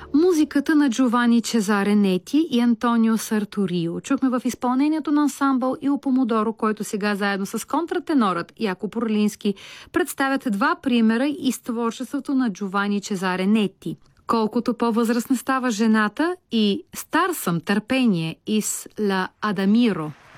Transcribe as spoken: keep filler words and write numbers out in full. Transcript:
Музиката на Джовани Чезаре Нети и Антонио Сарторио чухме в изпълнението на ансамбъл Ио Помодоро, който сега заедно с контратенорът Яко Орлински представят два примера из творчеството на Джовани Чезаре Нети. Колкото по-възрастна става жената и Стар съм търпение из Ла Адамиро.